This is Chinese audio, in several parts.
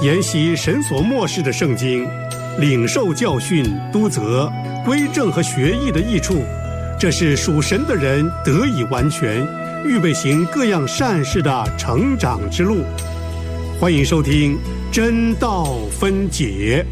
研习神所默示的圣经，领受教训、督责、归正和学艺的益处，这是属神的人得以完全，预备行各样善事的成长之路。欢迎收听真道分解。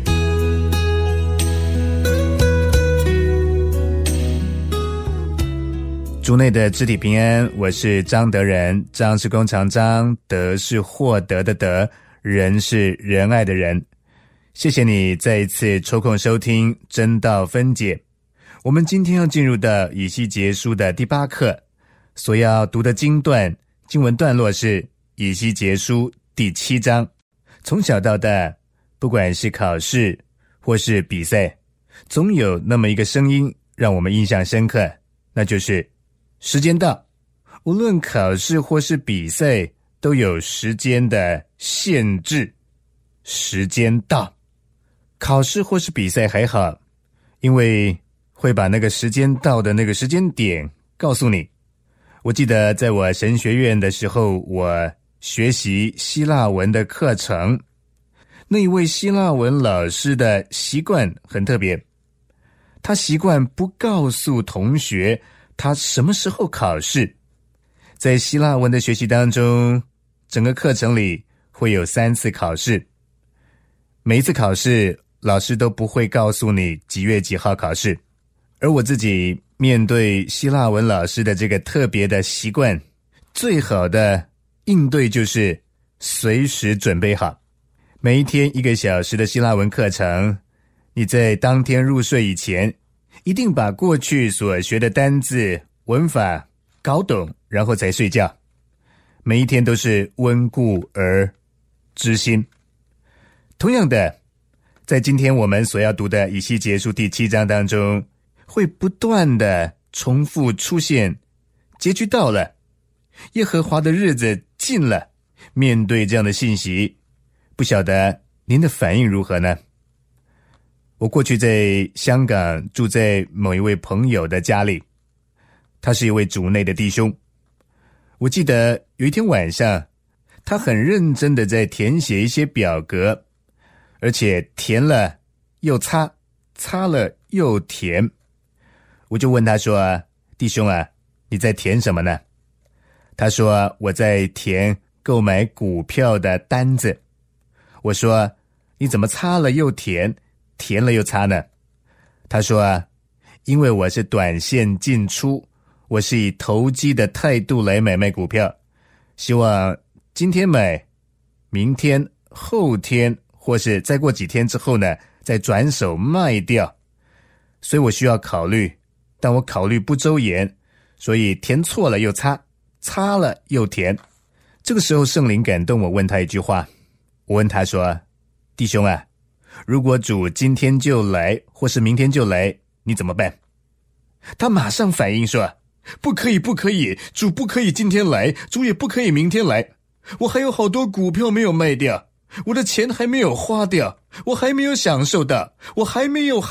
主内的肢体平安，我是张德仁。张是弓长张，德是获得的德，仁是仁爱的仁。谢谢你再一次抽空收听真道分解。我们今天要进入到以西结书的第8课，所要读的经文段落是以西结书第7章。从小到大，不管是考试或是比赛，总有那么一个声音让我们印象深刻，那就是时间到。无论考试或是比赛，都有时间的限制。时间到。考试或是比赛还好，因为会把那个时间到的那个时间点告诉你。我记得在我神学院的时候，我学习希腊文的课程，那一位希腊文老师的习惯很特别，他习惯不告诉同学他什么时候考试。在希腊文的学习当中，整个课程里会有3次考试，每一次考试老师都不会告诉你几月几号考试。而我自己面对希腊文老师的这个特别的习惯，最好的应对就是随时准备好。每一天1个小时的希腊文课程，你在当天入睡以前，一定把过去所学的单字、文法搞懂，然后才睡觉。每一天都是温故而知新。同样的，在今天我们所要读的以西结书第7章当中，会不断的重复出现，结局到了，耶和华的日子近了。面对这样的信息，不晓得您的反应如何呢？我过去在香港住在某一位朋友的家里，他是一位主内的弟兄。我记得有一天晚上，他很认真的在填写一些表格，而且填了又擦，擦了又填。我就问他说，弟兄啊，你在填什么呢？他说，我在填购买股票的单子。我说，你怎么擦了又填，填了又擦呢？他说，因为我是短线进出，我是以投机的态度来买卖股票，希望今天买，明天、后天或是再过几天之后呢，再转手卖掉。所以我需要考虑，但我考虑不周延，所以填错了又擦，擦了又填。这个时候圣灵感动我，问他一句话。我问他说，弟兄啊，如果主今天就来，或是明天就来，你怎么办？他马上反应说，不可以，不可以，主不可以今天来，主也不可以明天来，我还有好多股票没有卖掉，我的钱还没有花掉，我还没有享受到，我还没有。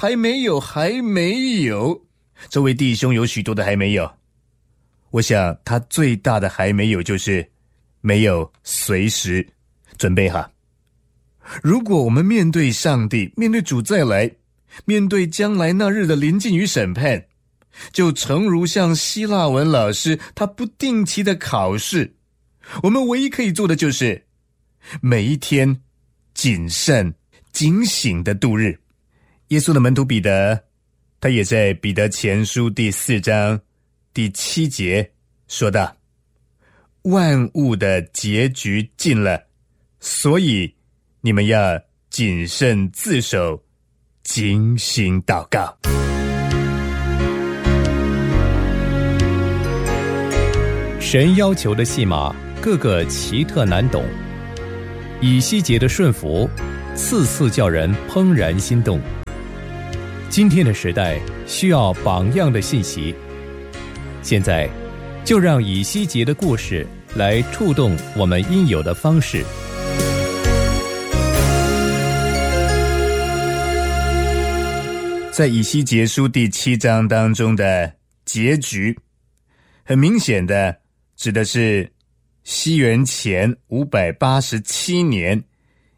这位弟兄有许多的还没有，我想他最大的还没有就是没有随时准备好。如果我们面对上帝，面对主再来，面对将来那日的临近与审判，就诚如像希腊文老师他不定期的考试，我们唯一可以做的就是每一天谨慎警醒的度日。耶稣的门徒彼得，他也在彼得前书第4章第7节说道，万物的结局近了，所以你们要谨慎自守，警醒祷告。 神要求的戏码个个奇特难懂，以西结的顺服次次叫人怦然心动。今天的时代需要榜样的信息，现在就让以西结的故事来触动我们应有的方式。 在以西结书第7章当中的结局，很明显的指的是西元前587年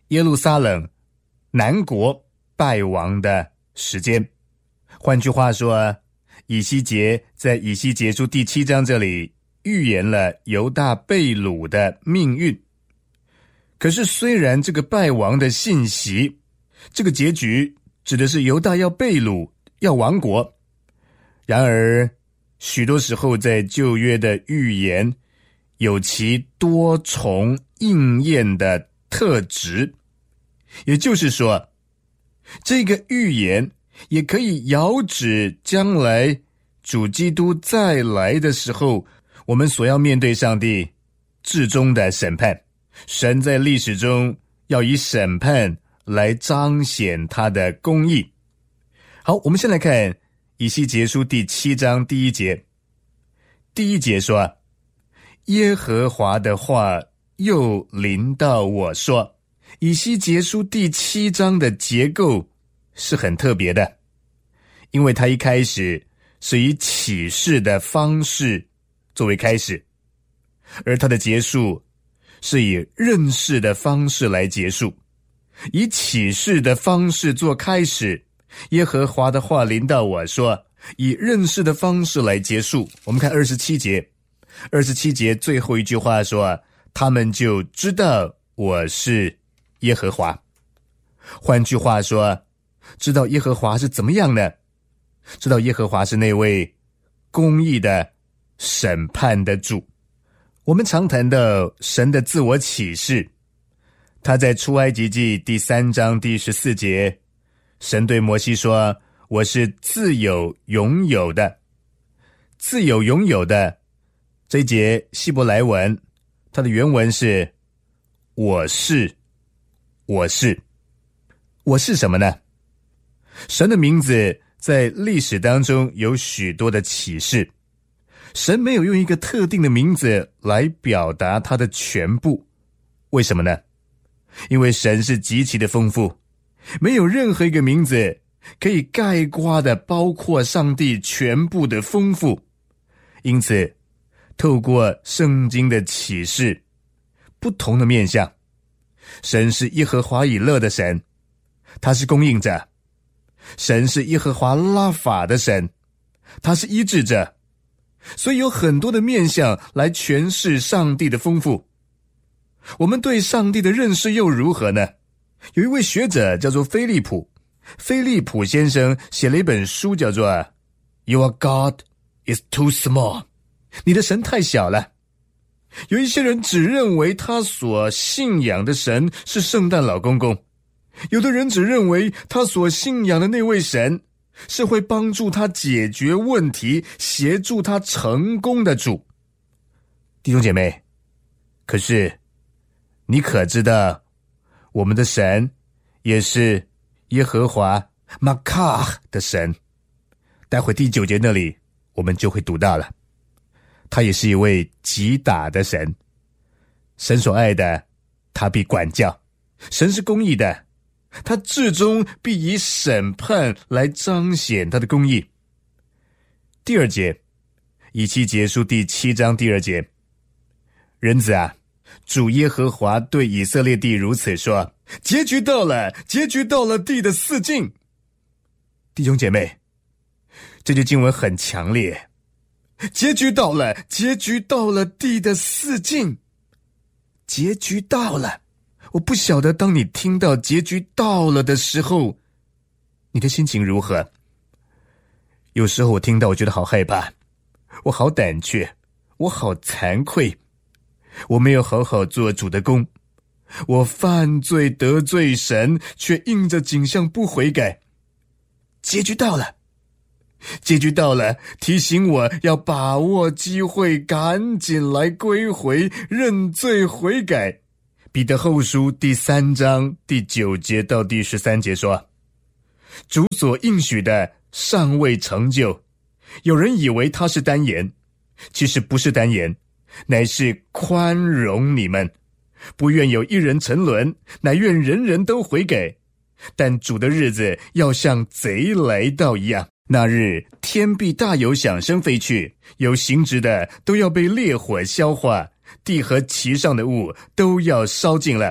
耶路撒冷南国败亡的时间。换句话说，以西结在以西结书第7章这里预言了犹大被掳的命运。可是虽然这个败亡的信息，这个结局指的是犹大要被掳，要亡国，然而许多时候在旧约的预言有其多重应验的特质。也就是说，这个预言也可以遥指将来主基督再来的时候，我们所要面对上帝至终的审判。神在历史中要以审判来彰显他的公义。好，我们先来看以西结书第7章第1节。第1节说，耶和华的话又临到我说。以西结书第7章的结构是很特别的，因为它一开始是以启示的方式作为开始，而它的结束是以认识的方式来结束。以启示的方式做开始，耶和华的话临到我说，以认识的方式来结束。我们看27节，27节最后一句话说，他们就知道我是耶和华。换句话说，知道耶和华是怎么样呢？知道耶和华是那位公义的审判的主。我们常谈到神的自我启示，他在出埃及记第3章第14节，神对摩西说，我是自有永有的。自有永有的这一节希伯来文，它的原文是我是。我是什么呢？神的名字在历史当中有许多的启示，神没有用一个特定的名字来表达他的全部。为什么呢？因为神是极其的丰富，没有任何一个名字可以概括的包括上帝全部的丰富。因此透过圣经的启示，不同的面向，神是耶和华以勒的神，他是供应者；神是耶和华拉法的神，他是医治者。所以有很多的面向来诠释上帝的丰富。我们对上帝的认识又如何呢？有一位学者叫做菲利普先生写了一本书，叫做 Your God is too small， 你的神太小了。有一些人只认为他所信仰的神是圣诞老公公，有的人只认为他所信仰的那位神是会帮助他解决问题、协助他成功的主。弟兄姐妹，可是你可知道我们的神也是耶和华马卡的神？待会第9节那里我们就会读到了，他也是一位击打的神。神所爱的，他必管教。神是公义的，他至终必以审判来彰显他的公义。第2节，以西结书第7章第2节，人子啊，主耶和华对以色列地如此说，结局到了，结局到了地的四境。弟兄姐妹，这句经文很强烈，结局到了，结局到了地的四境，结局到了。我不晓得当你听到结局到了的时候，你的心情如何？有时候我听到我觉得好害怕，我好胆怯，我好惭愧，我没有好好做主的工，我犯罪得罪神，却硬着颈项不悔改。结局到了，结局到了，提醒我要把握机会，赶紧来归回，认罪悔改。彼得后书第3章第9节到第13节说，主所应许的尚未成就，有人以为他是单言，其实不是单言，乃是宽容你们，不愿有一人沉沦，乃愿人人都悔改。但主的日子要像贼来到一样，那日天必大有响声飞去，有形质的都要被烈火消化，地和其上的物都要烧尽了，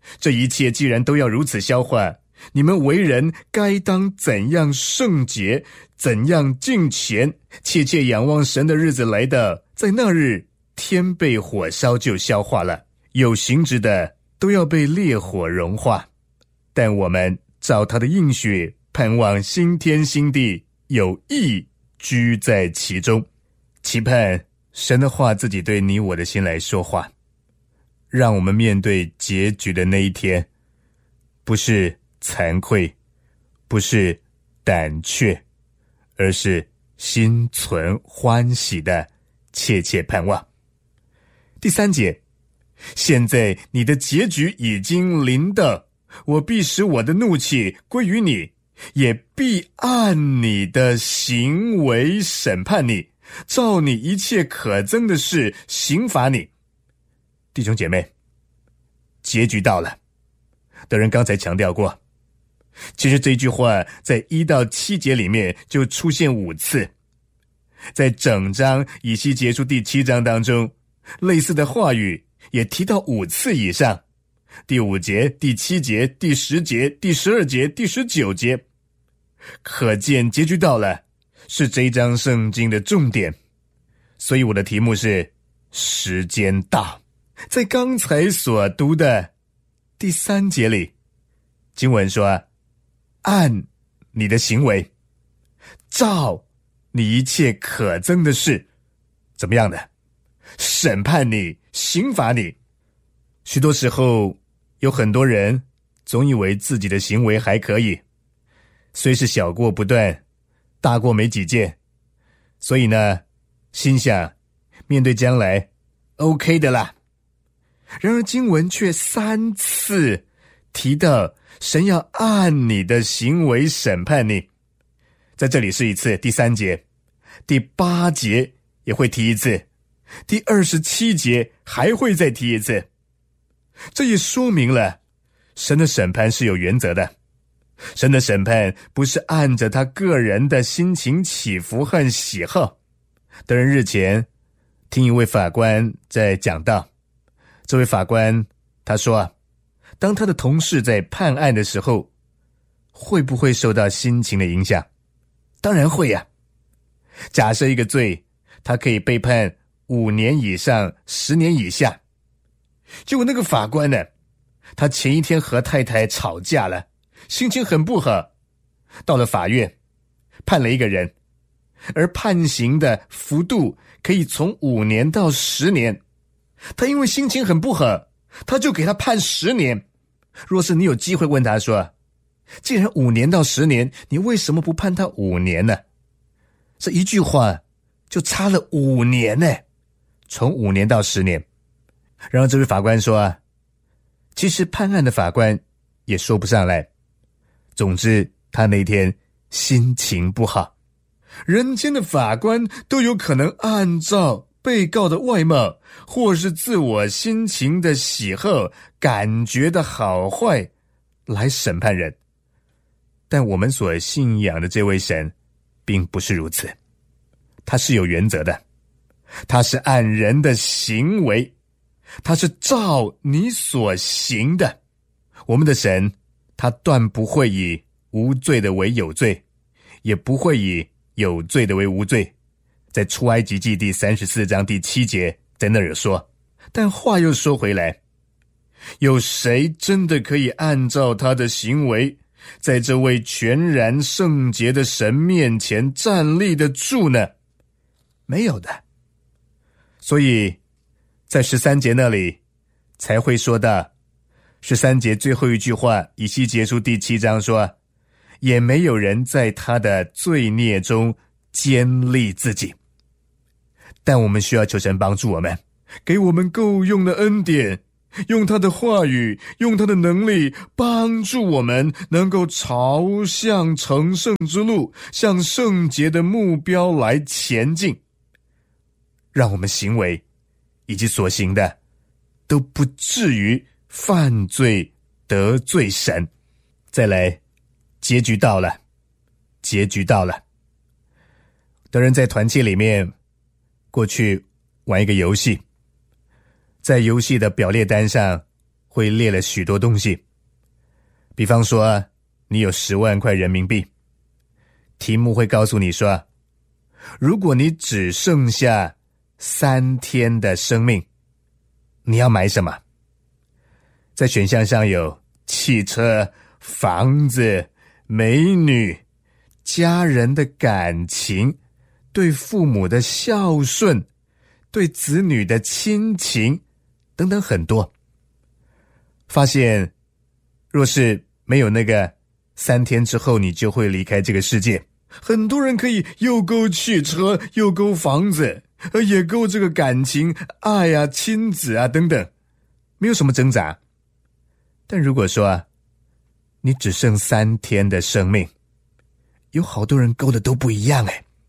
这一切既然都要如此消化，你们为人该当怎样圣洁，怎样敬虔，切切仰望神的日子来到，在那日天被火烧就消化了，有形质的都要被烈火融化。但我们照他的应许，盼望新天新地，有义居在其中，期盼神的话自己对你我的心来说话，让我们面对结局的那一天，不是惭愧，不是胆怯，而是心存欢喜的切切盼望。第3节，现在你的结局已经临到，我必使我的怒气归于你，也必按你的行为审判你，照你一切可憎的事刑罚你。弟兄姐妹，结局到了。的人刚才强调过，其实这句话在1到7节里面就出现5次，在整章以西结书第7章当中，类似的话语也提到5次以上，第5节、第7节、第10节、第12节、第19节，可见结局到了是这一章圣经的重点。所以我的题目是时间到。在刚才所读的第3节里，经文说，按你的行为，照你一切可憎的事，怎么样的？审判你，刑罚你。许多时候，有很多人总以为自己的行为还可以，虽是小过不断，大过没几件，所以呢，心想面对将来 OK 的啦。然而经文却3次提到神要按你的行为审判你，在这里是一次，第3节，第8节也会提一次，第27节还会再提一次。这也说明了神的审判是有原则的，神的审判不是按着他个人的心情起伏和喜好。当然日前听一位法官在讲道，这位法官他说，当他的同事在判案的时候，会不会受到心情的影响？当然会呀。假设一个罪，他可以被判5年以上10年以下，结果那个法官呢，他前一天和太太吵架了，心情很不好，到了法院判了一个人，而判刑的幅度可以从5年到10年，他因为心情很不好，他就给他判10年。若是你有机会问他说，既然5年到10年，你为什么不判他5年呢？这一句话就差了5年呢，从5年到10年。然后这位法官说，其实判案的法官也说不上来，总之他那天心情不好。人间的法官都有可能按照被告的外貌或是自我心情的喜好、感觉的好坏来审判人，但我们所信仰的这位神并不是如此，他是有原则的，他是按人的行为，他是照你所行的。我们的神他断不会以无罪的为有罪，也不会以有罪的为无罪。在出埃及记第34章第7节在那儿有说，但话又说回来，有谁真的可以按照他的行为在这位全然圣洁的神面前站立得住呢？没有的。所以在13节那里才会说到13节最后一句话，以西结书第7章说，也没有人在他的罪孽中坚立自己。但我们需要求神帮助我们，给我们够用的恩典，用他的话语，用他的能力，帮助我们能够朝向成圣之路，向圣洁的目标来前进，让我们行为以及所行的都不至于犯罪得罪神。再来，结局到了，结局到了。有人在团契里面过去玩一个游戏，在游戏的表列单上会列了许多东西。比方说你有10万块人民币，题目会告诉你说，如果你只剩下3天的生命，你要买什么？在选项上有汽车、房子、美女、家人的感情、对父母的孝顺、对子女的亲情等等很多。发现若是没有那个3天之后你就会离开这个世界，很多人可以又勾汽车，又勾房子，也勾这个感情、爱啊、亲子啊等等，没有什么挣扎。但如果说你只剩3天的生命，有好多人勾的都不一样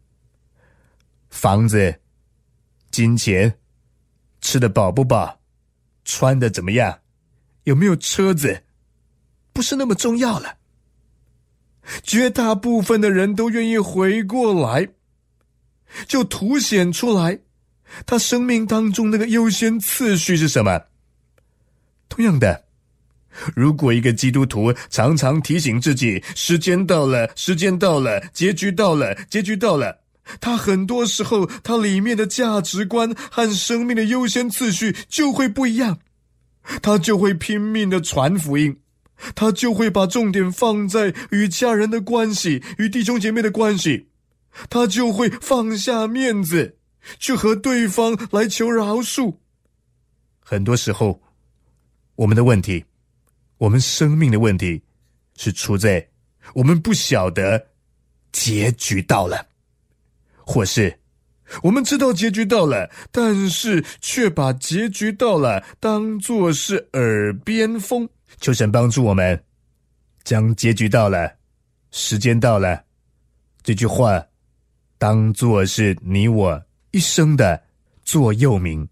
房子、金钱、吃得饱不饱、穿得怎么样、有没有车子，不是那么重要了。绝大部分的人都愿意回过来，就凸显出来他生命当中那个优先次序是什么。同样的，如果一个基督徒常常提醒自己时间到了，时间到了，结局到了，结局到了，他很多时候他里面的价值观和生命的优先次序就会不一样，他就会拼命的传福音，他就会把重点放在与家人的关系，与弟兄姐妹的关系，他就会放下面子去和对方来求饶恕。很多时候我们的问题，我们生命的问题是出在我们不晓得结局到了，或是我们知道结局到了，但是却把结局到了当作是耳边风。求神帮助我们将结局到了，时间到了这句话当作是你我一生的座右铭。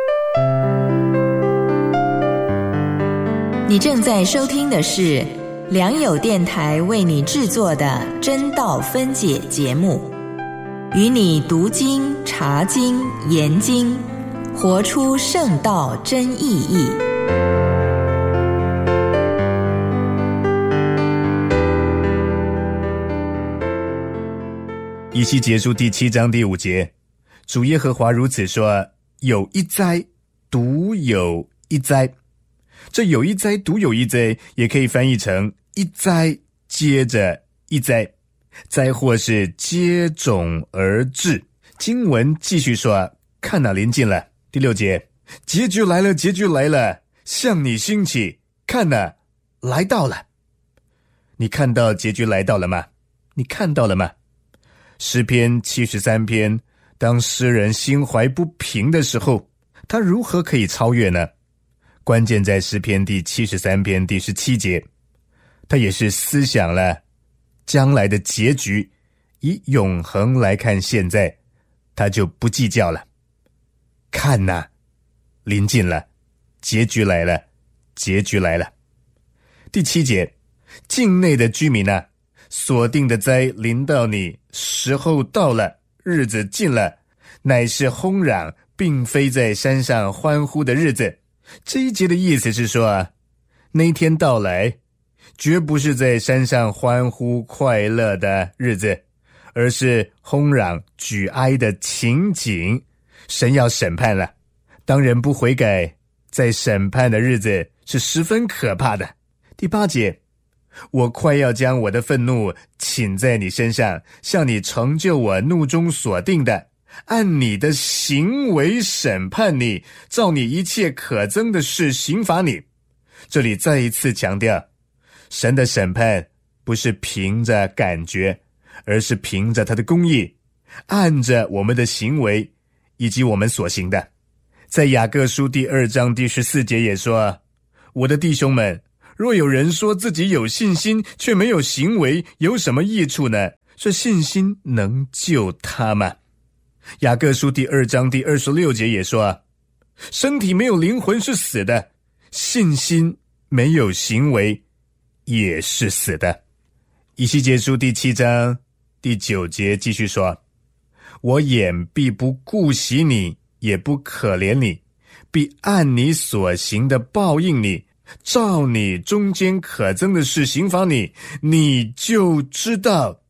你正在收听的是良友电台为你制作的真道分解节目，与你读经、查经、研经，活出圣道真意义。 以西结书第7章第5节，主耶和华如此说，有一灾，独有一灾。这有一灾，独有一灾，也可以翻译成一灾接着一灾，灾祸是接踵而至。经文继续说，看哪，临近了。第6节，结局来了，结局来了，向你兴起，看哪，来到了。你看到结局来到了吗？你看到了吗？诗篇73篇，当诗人心怀不平的时候，他如何可以超越呢？关键在诗篇第73篇第17节，他也是思想了将来的结局，以永恒来看现在，他就不计较了。看哪，临近了，结局来了，结局来了。第7节，境内的居民啊，所定的灾临到你，时候到了，日子近了，乃是轰嚷，并非在山上欢呼的日子。这一节的意思是说那一天到来，绝不是在山上欢呼快乐的日子，而是轰嚷举哀的情景。神要审判了，当人不悔改，在审判的日子是十分可怕的。第8节，我快要将我的愤怒倾在你身上，向你成就我怒中所定的，按你的行为审判你，照你一切可憎的事刑罚你。这里再一次强调，神的审判不是凭着感觉，而是凭着他的公义，按着我们的行为以及我们所行的。在雅各书第2章第14节也说，我的弟兄们，若有人说自己有信心，却没有行为，有什么益处呢？这信心能救他吗？雅各书第2章第26节也说，身体没有灵魂是死的，信心没有行为也是死的。以西结书第7章第9节继续说，我眼必不顾惜你，也不可怜你，必按你所行的报应你， 照你中间可憎的事刑罚你，你就知道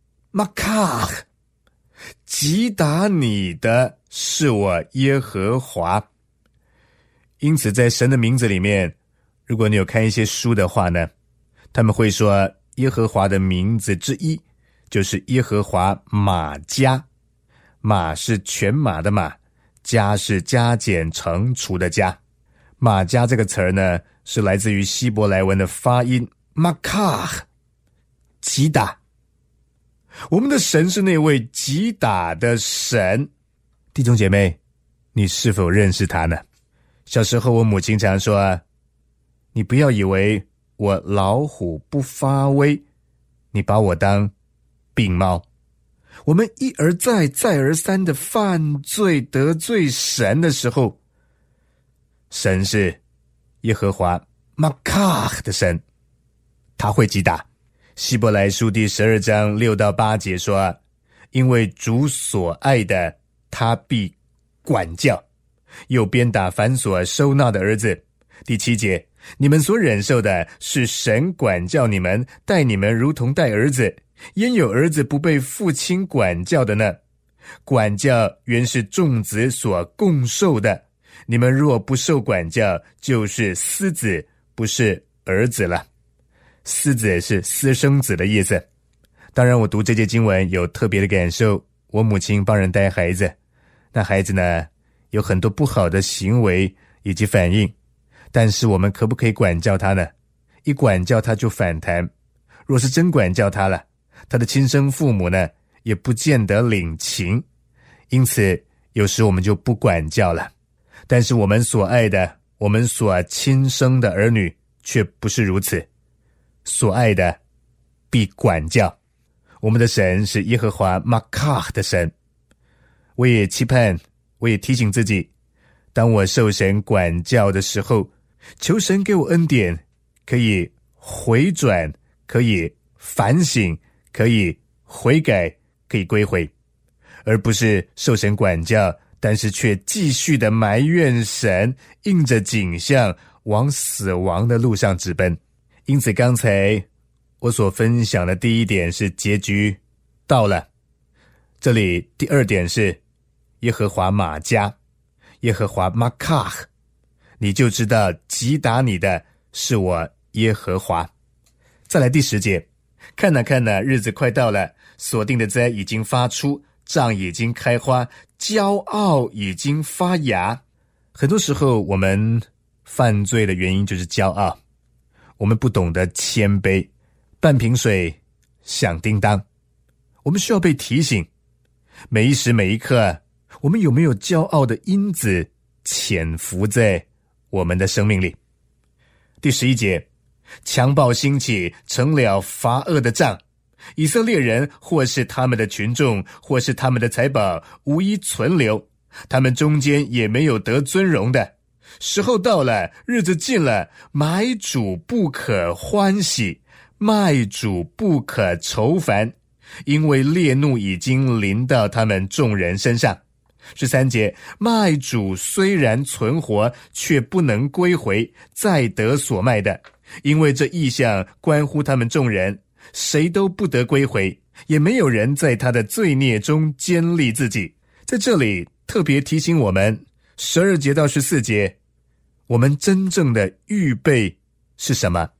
Makach，击打你的是我耶和华。因此在神的名字里面，如果你有看一些书的话呢，他们会说耶和华的名字之一就是耶和华马加，马是全马的马，加是加减乘除的加。马加这个词儿呢，是来自于希伯来文的发音 Makach， 击打。我们的神是那位击打的神。弟兄姐妹，你是否认识他呢？小时候我母亲常说，你不要以为我老虎不发威，你把我当病猫。我们一而再再而三的犯罪得罪神的时候，神是耶和华 Makach 的神，他会击打。希伯来书第12章6到8节说，因为主所爱的，他必管教，又鞭打凡所收纳的儿子。第7节，你们所忍受的是神管教你们，待你们如同待儿子。焉有儿子不被父亲管教的呢？管教原是众子所共受的，你们若不受管教，就是私子，不是儿子了。私子是私生子的意思。当然我读这节经文有特别的感受，我母亲帮人带孩子，那孩子呢有很多不好的行为以及反应，但是我们可不可以管教他呢？一管教他就反弹，若是真管教他了，他的亲生父母呢也不见得领情，因此有时我们就不管教了。但是我们所爱的，我们所亲生的儿女却不是如此，所爱的必管教。我们的神是耶和华 Makach 的神。我也期盼，我也提醒自己，当我受神管教的时候，求神给我恩典，可以回转，可以反省，可以悔改，可以归回，而不是受神管教，但是却继续的埋怨神，印着景象往死亡的路上直奔。因此刚才我所分享的第一点是结局到了，这里第二点是耶和华马加，耶和华 Makach， 你就知道击打你的是我耶和华。再来第10节，看哪看哪，日子快到了，所定的灾已经发出，杖已经开花，骄傲已经发芽。很多时候我们犯罪的原因就是骄傲，我们不懂得谦卑，半瓶水响叮当。我们需要被提醒，每一时每一刻，我们有没有骄傲的因子潜伏在我们的生命里？第11节，强暴兴起，成了罚恶的杖，以色列人或是他们的群众，或是他们的财宝，无一存留，他们中间也没有得尊荣的。时候到了，日子近了，买主不可欢喜，卖主不可愁烦，因为烈怒已经临到他们众人身上。13节，卖主虽然存活，却不能归回，再得所卖的，因为这异象关乎他们众人，谁都不得归回，也没有人在他的罪孽中坚立自己。在这里特别提醒我们12节到14节，我们真正的预备是什么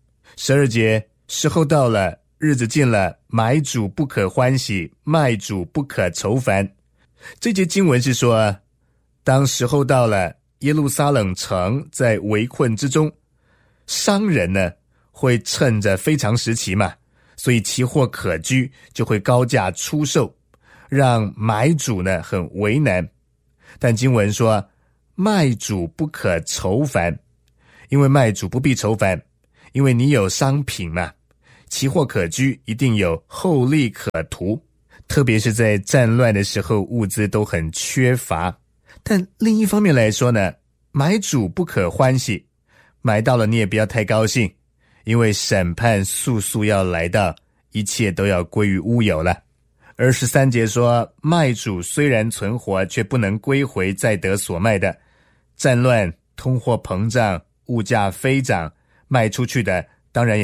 ？12节，时候到了，日子近了，买主不可欢喜，卖主不可愁烦。这节经文是说，当时候到了，耶路撒冷城在围困之中，商人呢会趁着非常时期嘛，所以奇货可居，就会高价出售，让买主呢很为难。但经文说卖主不可愁烦，因为卖主不必愁烦，因为你有商品嘛，奇货可居，一定有厚利可图，特别是在战乱的时候，物资都很缺乏。但另一方面来说呢，买主不可欢喜，买到了你也不要太高兴，因为审判速速要来到，一切都要归于乌有了。而13节说，卖主虽然存活，却不能归回，再得所卖的。战乱、通货膨胀、 物价飞涨，卖出去的当然也